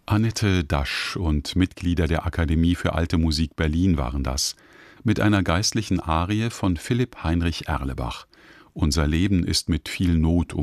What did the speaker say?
Annette Dasch und Mitglieder der Akademie für Alte Musik Berlin waren das, mit einer geistlichen Arie von Philipp Heinrich Erlebach. Unser Leben ist mit viel Not